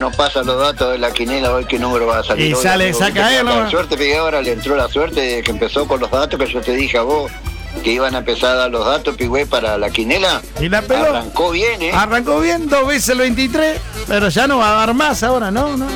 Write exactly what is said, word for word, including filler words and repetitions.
no pasa los datos de la quinela, hoy qué número va a salir. Y hoy, sale, amigo, saca ¿viste? él, ¿no? La suerte, Pibe, ahora le entró la suerte de que empezó con los datos que yo te dije a vos, que iban a empezar a dar los datos, Pigüey, para la quinela. Y la peló. Arrancó bien, ¿eh? Arrancó bien, dos veces el veintitrés, pero ya no va a dar más ahora, ¿no? no.